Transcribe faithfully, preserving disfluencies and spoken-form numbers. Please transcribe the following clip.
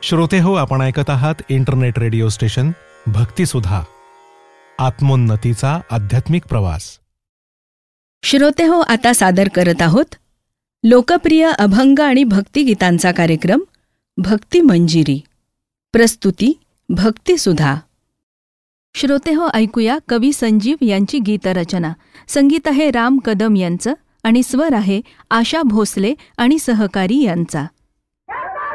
श्रोते हो, आपण ऐकत आहात इंटरनेट रेडिओ स्टेशन भक्तिसुधा, आत्मोन्नतीचा आध्यात्मिक प्रवास. श्रोते हो, आता सादर करत आहोत लोकप्रिय अभंग आणि भक्तिगीतांचा कार्यक्रम भक्ती मंजिरी. प्रस्तुती भक्तिसुधा. श्रोते हो, ऐकूया कवी संजीव यांची गीतरचना. संगीत आहे राम कदम यांचं आणि स्वर आहे आशा भोसले आणि सहकारी यांचा.